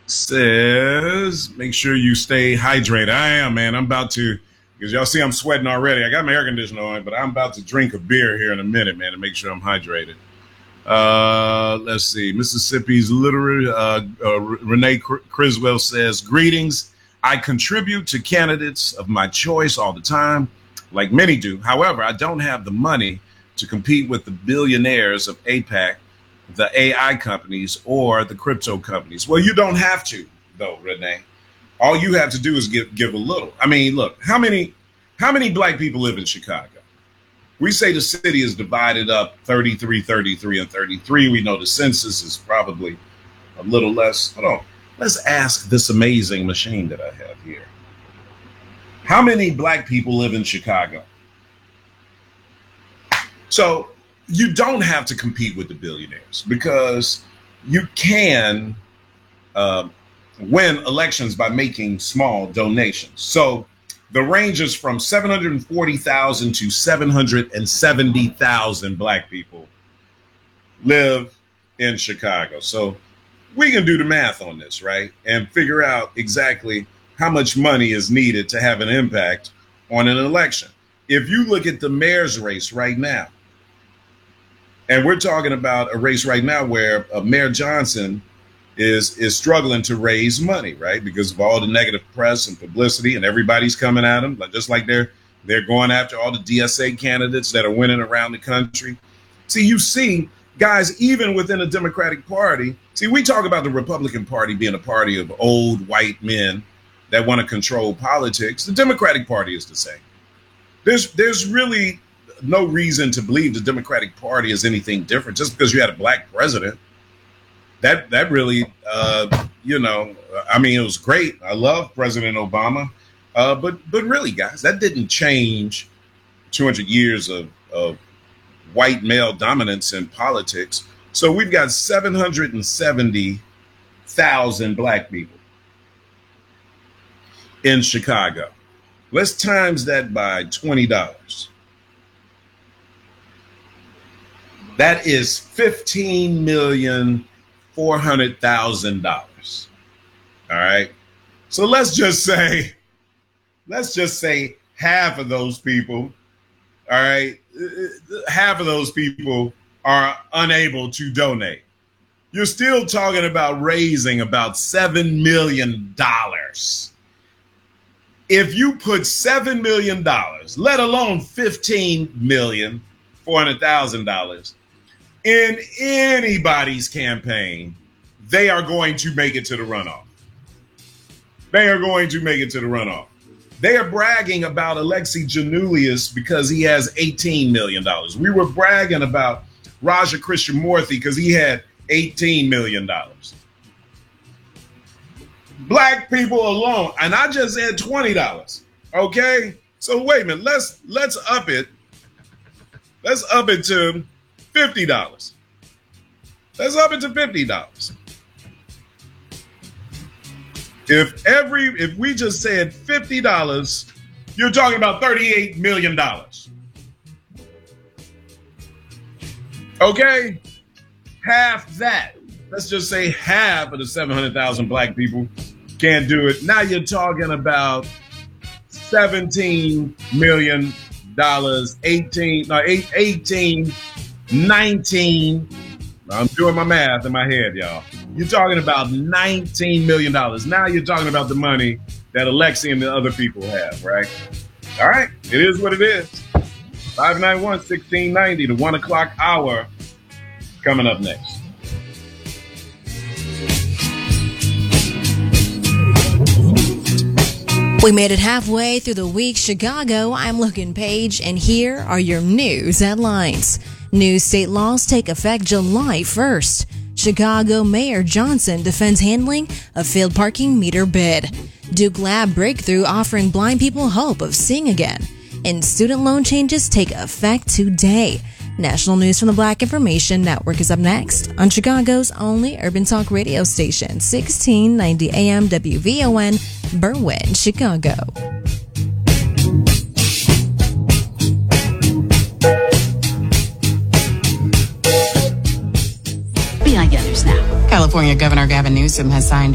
says, make sure you stay hydrated. I am, man. I'm about to, because y'all see I'm sweating already. I got my air conditioner on, but I'm about to drink a beer here in a minute, man, to make sure I'm hydrated. Let's see. Mississippi's literary Renee Criswell says, greetings. I contribute to candidates of my choice all the time, like many do. However, I don't have the money to compete with the billionaires of APAC, the AI companies, or the crypto companies. Well, you don't have to, though, Renee. All you have to do is give a little. I mean, look, how many black people live in Chicago? We say the city is divided up 33, 33, and 33. We know the census is probably a little less. Hold on. Let's ask this amazing machine that I have here. How many black people live in Chicago? So you don't have to compete with the billionaires because you can win elections by making small donations. So the range is from 740,000 to 770,000 black people live in Chicago. So we can do the math on this, right? And figure out exactly how much money is needed to have an impact on an election. If you look at the mayor's race right now, and we're talking about a race right now where Mayor Johnson is struggling to raise money, right? Because of all the negative press and publicity, and everybody's coming at him, just like they're going after all the DSA candidates that are winning around the country. See, you see, guys, even within the Democratic Party, see, we talk about the Republican Party being a party of old white men that want to control politics. The Democratic Party is the same. There's really no reason to believe the Democratic Party is anything different just because you had a black president. That really, I mean, it was great. I love President Obama. But really, guys, that didn't change 200 years of white male dominance in politics. So we've got 770,000 black people in Chicago. Let's times that by $20. That is $15,400,000. All right. So let's just say half of those people, all right, half of those people are unable to donate. You're still talking about raising about $7 million. If you put $7 million, let alone $15,400,000 in anybody's campaign, they are going to make it to the runoff. They are going to make it to the runoff. They are bragging about Alexi Janulius because he has $18 million. We were bragging about Raja Krishnamurthy because he had $18 million. Black people alone, and I just said $20. Okay, so wait a minute. Let's up it. Let's up it to $50. Let's up it to $50. If we just said $50, you're talking about $38 million. Okay? Half that. Let's just say half of the 700,000 black people can't do it. Now you're talking about $17 million, 19. I'm doing my math in my head, y'all. You're talking about $19 million. Now you're talking about the money that Alexi and the other people have, right? All right. It is what it is. 591-1690, the 1 o'clock hour coming up next. We made it halfway through the week, Chicago. I'm Logan Page, and here are your news headlines. New state laws take effect July 1st. Chicago Mayor Johnson defends handling of failed parking meter bid. Duke Lab breakthrough offering blind people hope of seeing again. And student loan changes take effect today. National news from the Black Information Network is up next on Chicago's only urban talk radio station, 1690 AM WVON, Berwyn, Chicago. California Governor Gavin Newsom has signed